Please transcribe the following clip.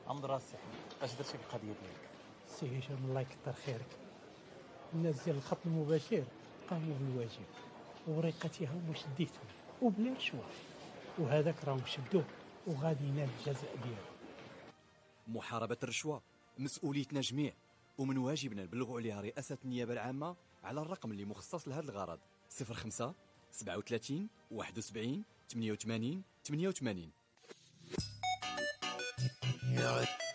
راسي اش درتي في القضيه ديالك؟ سي هشام الله يكثر خيرك. الناس ديال الخط المباشر قاموا بالواجب ووريقاتها هما شديتهم وبلا رشوه، وهذاك راهم شدوه وغادي ينال الجزاء ديالو. محاربة الرشوة مسؤوليتنا جميع، ومن واجبنا نبلغوا عليها رئاسة النيابة العامة على الرقم اللي مخصص لهذا الغرض: 05 37 71 88 88.